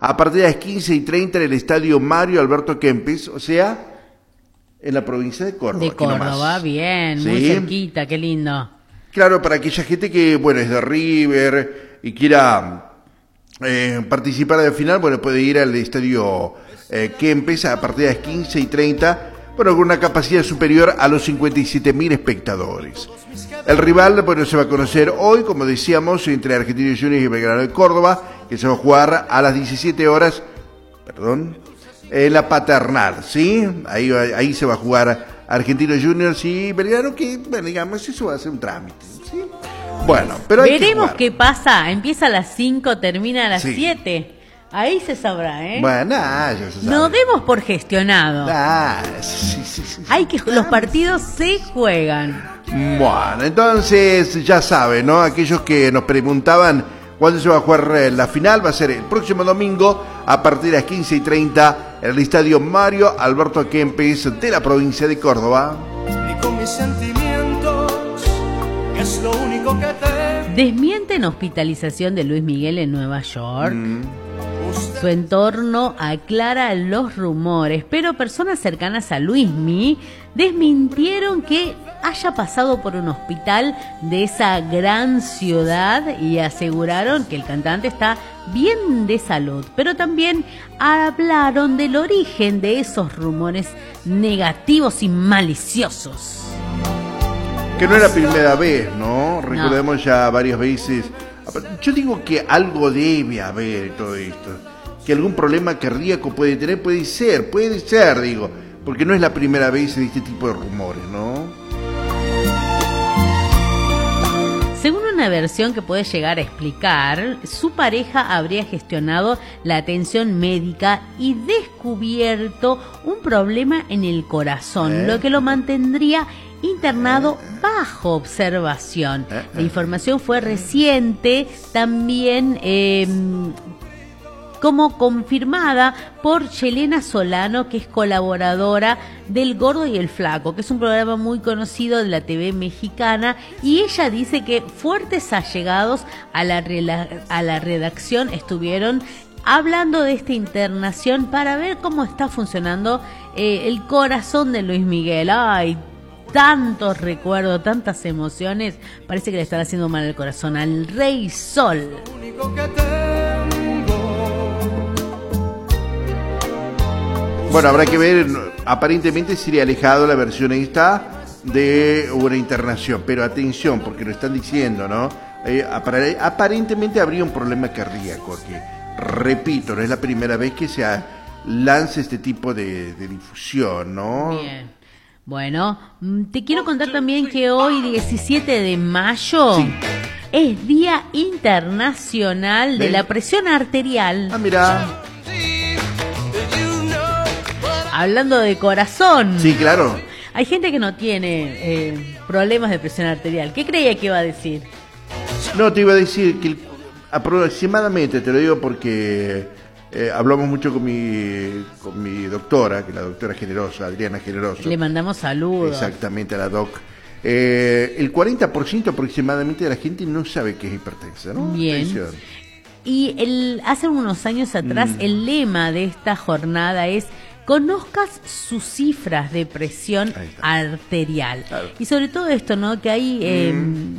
a partir de las 15:30 en el estadio Mario Alberto Kempes, o sea, en la provincia de Córdoba. De Córdoba, bien, ¿sí? Muy cerquita, qué lindo. Claro, para aquella gente que, bueno, es de River y quiera participar de la final, bueno, puede ir al estadio Kempes a partir de las 15:30, bueno, con una capacidad superior a los 57.000 espectadores. El rival, bueno, se va a conocer hoy, como decíamos, entre Argentinos Juniors y Belgrano de Córdoba, que se va a jugar a las 17 horas, en la Paternal, ¿sí? Ahí se va a jugar Argentinos Juniors y Belgrano, que, bueno, digamos, eso va a ser un trámite, ¿sí? Bueno, pero hay veremos qué pasa, empieza a las 5, termina a las 7. Ahí se sabrá, ¿eh? Bueno, ya se sabe. No demos por gestionado. Sí. Hay que los partidos se juegan. Bueno, entonces ya saben, ¿no? Aquellos que nos preguntaban cuándo se va a jugar la final, va a ser el próximo domingo a partir de las 15:30 en el estadio Mario Alberto Kempes de la provincia de Córdoba. Y con mis sentimientos, que es lo único que te... Desmienten hospitalización de Luis Miguel en Nueva York. Su entorno aclara los rumores, pero personas cercanas a Luismi desmintieron que haya pasado por un hospital de esa gran ciudad y aseguraron que el cantante está bien de salud, pero también hablaron del origen de esos rumores negativos y maliciosos. Que no es la primera vez, ¿no? Recordemos ya varias veces. Yo digo que algo debe haber todo esto. Que algún problema cardíaco puede tener, puede ser, digo. Porque no es la primera vez de este tipo de rumores, ¿no? Según una versión que puede llegar a explicar, su pareja habría gestionado la atención médica y descubierto un problema en el corazón, lo que lo mantendría internado bajo observación. La información fue reciente, también como confirmada por Yelena Solano, que es colaboradora del Gordo y el Flaco, que es un programa muy conocido de la TV mexicana, y ella dice que fuertes allegados a la redacción estuvieron hablando de esta internación para ver cómo está funcionando el corazón de Luis Miguel. Ay, tantos recuerdos, tantas emociones, parece que le están haciendo mal el corazón al Rey Sol. Bueno, habrá que ver, aparentemente sería alejado la versión esta de una internación, pero atención, porque lo están diciendo, ¿no? Aparentemente habría un problema cardíaco, que, repito, no es la primera vez que se lanza este tipo de difusión, ¿no? Bien. Bueno, te quiero contar también que hoy, 17 de mayo, es Día Internacional de la Presión Arterial. Ah, mira. Hablando de corazón. Sí, claro. Hay gente que no tiene problemas de presión arterial. ¿Qué creía que iba a decir? No, te iba a decir que aproximadamente, te lo digo porque hablamos mucho con mi doctora, que es la doctora Generosa, Adriana Generoso. Le mandamos saludos. Exactamente, a la doc. El 40% aproximadamente de la gente no sabe qué es hipertensa, ¿no? Bien. Atención. Y hace unos años atrás el lema de esta jornada es: conozcas sus cifras de presión arterial. Claro. Y sobre todo esto, ¿no? Que hay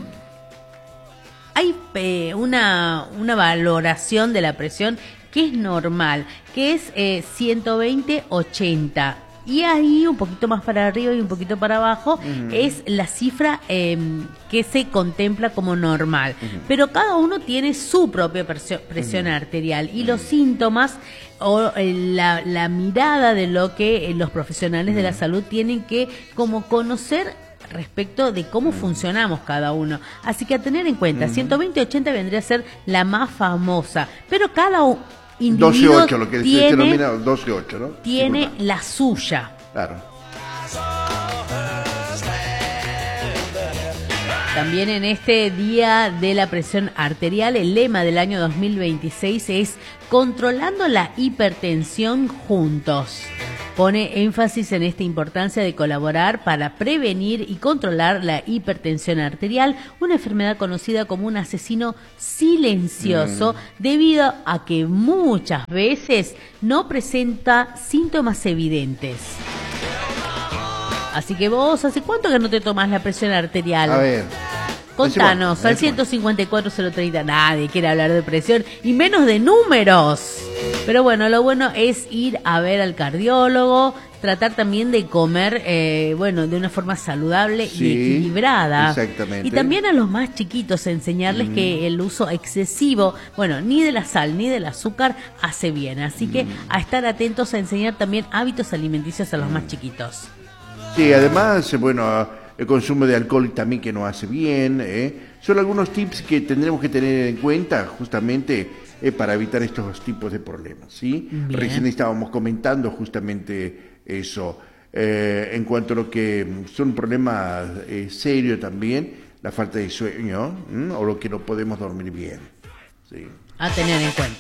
una valoración de la presión que es normal, que es 120/80. Y ahí un poquito más para arriba y un poquito para abajo es la cifra que se contempla como normal. Pero cada uno tiene su propia presión arterial y los síntomas o la mirada de lo que los profesionales de la salud tienen que como conocer respecto de cómo funcionamos cada uno. Así que a tener en cuenta, 120/80 vendría a ser la más famosa, pero cada individuo 12/8, lo que se denomina 12/8, ¿no? Tiene la suya. Claro. También en este día de la presión arterial, el lema del año 2026 es controlando la hipertensión juntos. pone énfasis en esta importancia de colaborar para prevenir y controlar la hipertensión arterial, una enfermedad conocida como un asesino silencioso, debido a que muchas veces no presenta síntomas evidentes. Así que vos, ¿hace cuánto que no te tomás la presión arterial? A ver. Contanos, al 154-030, nadie quiere hablar de presión y menos de números. Pero bueno, lo bueno es ir a ver al cardiólogo, tratar también de comer, de una forma saludable y equilibrada. Exactamente. Y también a los más chiquitos enseñarles que el uso excesivo, ni de la sal ni del azúcar hace bien. Así que a estar atentos a enseñar también hábitos alimenticios a los más chiquitos. Sí, además, el consumo de alcohol también que no hace bien. Son algunos tips que tendremos que tener en cuenta justamente para evitar estos tipos de problemas, ¿sí? Recién estábamos comentando justamente eso. En cuanto a lo que son problemas serios también, la falta de sueño, o lo que no podemos dormir bien, ¿sí? A tener en cuenta.